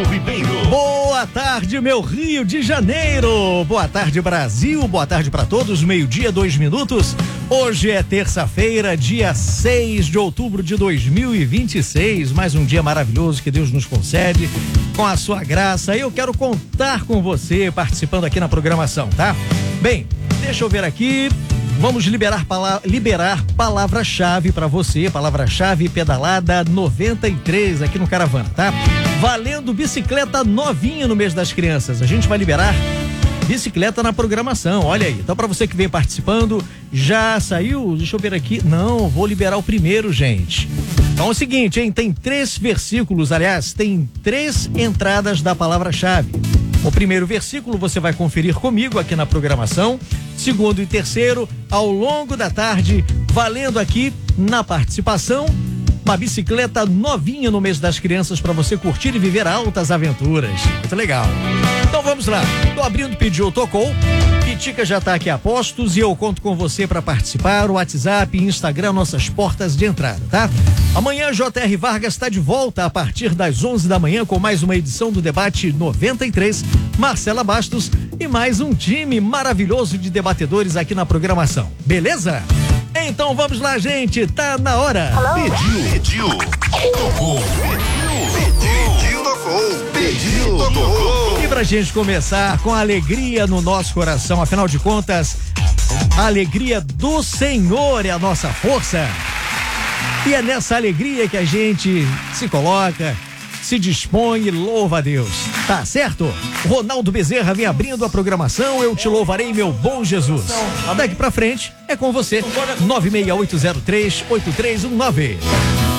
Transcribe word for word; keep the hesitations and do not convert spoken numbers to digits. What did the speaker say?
Boa tarde, meu Rio de Janeiro. Boa tarde, Brasil. Boa tarde para todos. Meio-dia, dois minutos. Hoje é terça-feira, dia seis de outubro de dois mil e vinte e seis. Mais um dia maravilhoso que Deus nos concede com a sua graça. Eu quero contar com você participando aqui na programação, tá? Bem, deixa eu ver aqui. Vamos liberar, pala- liberar palavra-chave para você, palavra-chave pedalada noventa e três aqui no Caravana, tá? Valendo bicicleta novinha no mês das crianças. A gente vai liberar bicicleta na programação, olha aí. Então, para você que vem participando, já saiu? Deixa eu ver aqui. Não, vou liberar o primeiro, gente. Então é o seguinte, hein? Tem três versículos, aliás, tem três entradas da palavra-chave. O primeiro versículo você vai conferir comigo aqui na programação. Segundo e terceiro, ao longo da tarde, valendo aqui na participação, uma bicicleta novinha no mês das crianças para você curtir e viver altas aventuras. Muito legal. Então vamos lá. Tô abrindo, pediu, tocou. Pitica já tá aqui a postos e eu conto com você para participar. O WhatsApp e Instagram, nossas portas de entrada, tá? Amanhã, J R Vargas está de volta a partir das onze da manhã com mais uma edição do Debate noventa e três. Marcela Bastos e mais um time maravilhoso de debatedores aqui na programação. Beleza? Então vamos lá, gente. Tá na hora. Pediu, pediu, tocou. Pediu, tocou. Pediu, tocou. E pra gente começar com alegria no nosso coração, afinal de contas, a alegria do Senhor é a nossa força. E é nessa alegria que a gente se coloca, se dispõe e louva a Deus. Tá certo? Ronaldo Bezerra vem abrindo a programação. Eu te louvarei, meu bom Jesus. Daqui pra frente é com você. nove seis oito zero três oito três um nove.